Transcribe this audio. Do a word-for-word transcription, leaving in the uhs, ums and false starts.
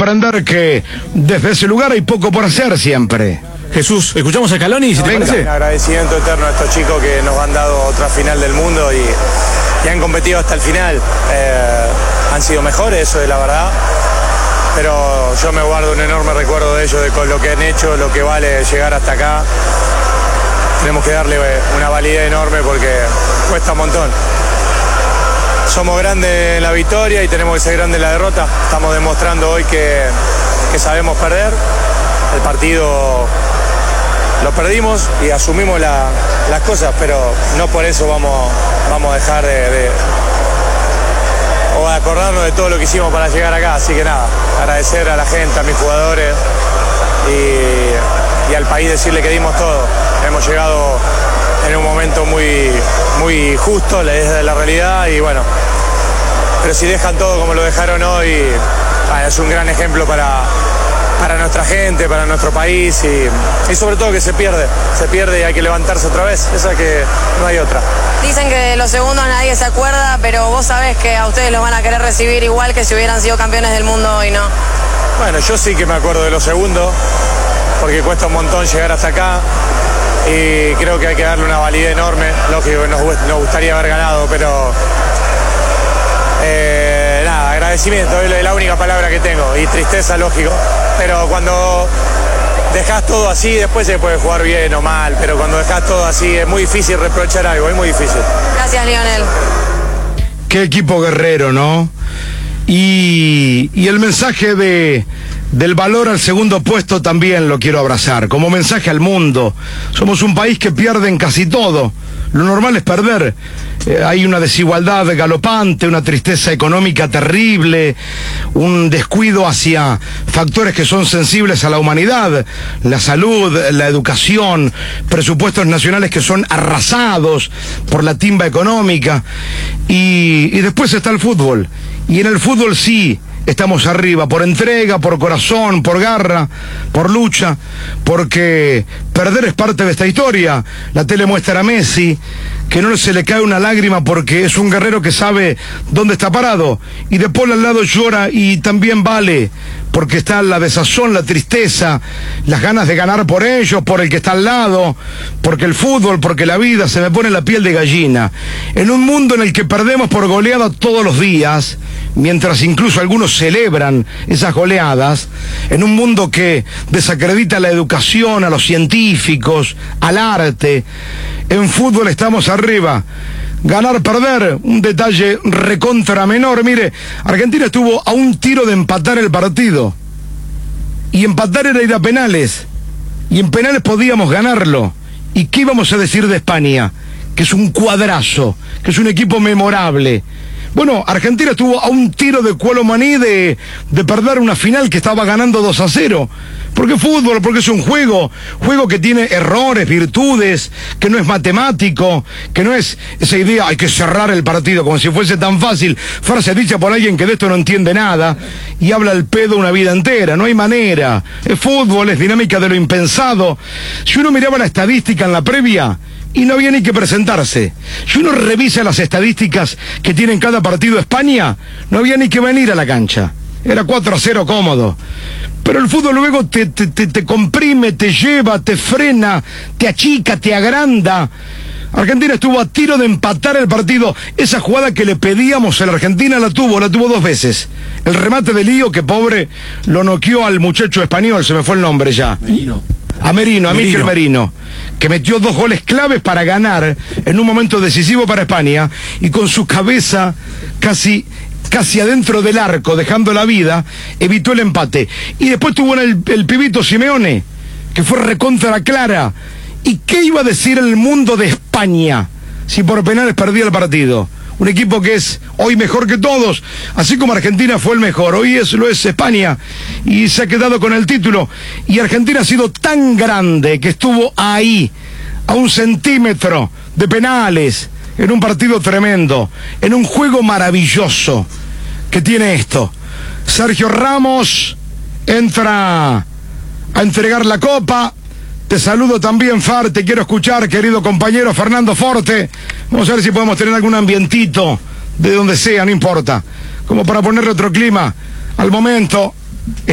comprender que desde ese lugar hay poco por hacer siempre. Jesús, escuchamos a Scaloni, si te Venga. parece. Un agradecimiento eterno a estos chicos que nos han dado otra final del mundo y, y han competido hasta el final. Eh, han sido mejores, eso es la verdad. Pero yo me guardo un enorme recuerdo de ellos, de con lo que han hecho, lo que vale llegar hasta acá. Tenemos que darle una validez enorme porque cuesta un montón. Somos grandes en la victoria y tenemos que ser grandes en la derrota. Estamos demostrando hoy que, que sabemos perder. El partido lo perdimos y asumimos la, las cosas, pero no por eso vamos, vamos a dejar de, de o de acordarnos de todo lo que hicimos para llegar acá. Así que nada, agradecer a la gente, a mis jugadores y, y al país, decirle que dimos todo. Hemos llegado en un momento muy, muy justo, es la realidad, y bueno, pero si dejan todo como lo dejaron hoy, bueno, es un gran ejemplo para, para nuestra gente, para nuestro país, y, y sobre todo que se pierde, se pierde y hay que levantarse otra vez, esa que no hay otra. Dicen que de los segundos nadie se acuerda, pero vos sabés que a ustedes los van a querer recibir igual que si hubieran sido campeones del mundo hoy, ¿no? Bueno, yo sí que me acuerdo de los segundos, porque cuesta un montón llegar hasta acá. Y creo que hay que darle una validez enorme. Lógico, nos, nos gustaría haber ganado, pero eh, nada, agradecimiento es la única palabra que tengo, y tristeza, lógico, pero cuando dejás todo así, después se puede jugar bien o mal, pero cuando dejás todo así es muy difícil reprochar algo, es muy difícil. Gracias, Lionel. Qué equipo guerrero, ¿no? Y, y el mensaje de del valor al segundo puesto también lo quiero abrazar, como mensaje al mundo. Somos un país que pierde en casi todo. Lo normal es perder. Eh, hay una desigualdad galopante, una tristeza económica terrible, un descuido hacia factores que son sensibles a la humanidad, la salud, la educación, presupuestos nacionales que son arrasados por la timba económica. Y, y después está el fútbol. Y en el fútbol sí estamos arriba, por entrega, por corazón, por garra, por lucha, porque perder es parte de esta historia. La tele muestra a Messi, que no se le cae una lágrima porque es un guerrero que sabe dónde está parado, y de Paul al lado llora y también vale, porque está la desazón, la tristeza, las ganas de ganar por ellos, por el que está al lado, porque el fútbol, porque la vida, se me pone la piel de gallina. En un mundo en el que perdemos por goleada todos los días, mientras incluso algunos celebran esas goleadas, en un mundo que desacredita la educación, a los científicos, al arte, en fútbol estamos arriba. Ganar, perder, un detalle recontra menor. Mire, Argentina estuvo a un tiro de empatar el partido. Y empatar era ir a penales. Y en penales podíamos ganarlo. ¿Y qué íbamos a decir de España? Que es un cuadrazo, que es un equipo memorable. Bueno, Argentina estuvo a un tiro de Cuolomaní de, de perder una final que estaba ganando dos a cero. Porque fútbol, porque es un juego, juego que tiene errores, virtudes, que no es matemático, que no es esa idea, hay que cerrar el partido como si fuese tan fácil, frase dicha por alguien que de esto no entiende nada y habla el pedo una vida entera. No hay manera. Es fútbol, es dinámica de lo impensado. Si uno miraba la estadística en la previa, y no había ni que presentarse. Si uno revisa las estadísticas que tiene en cada partido España, no había ni que venir a la cancha. Era cuatro a cero cómodo. Pero el fútbol luego te, te, te, te comprime, te lleva, te frena, te achica, te agranda. Argentina estuvo a tiro de empatar el partido. Esa jugada que le pedíamos a la Argentina la tuvo, la tuvo dos veces. El remate de Lío, que pobre, lo noqueó al muchacho español, se me fue el nombre ya. Merino. A Merino, a Merino. Mikel Merino, que metió dos goles claves para ganar en un momento decisivo para España, y con su cabeza casi, casi adentro del arco, dejando la vida, evitó el empate. Y después tuvo el, el pibito Simeone, que fue recontra clara. ¿Y qué iba a decir el mundo de España si por penales perdía el partido? Un equipo que es hoy mejor que todos, así como Argentina fue el mejor, hoy es, lo es España, y se ha quedado con el título. Y Argentina ha sido tan grande que estuvo ahí, a un centímetro de penales, en un partido tremendo, en un juego maravilloso que tiene esto. Sergio Ramos entra a entregar la copa. Te saludo también, Far, te quiero escuchar, querido compañero Fernando Forte. Vamos a ver si podemos tener algún ambientito, de donde sea, no importa, como para ponerle otro clima al momento.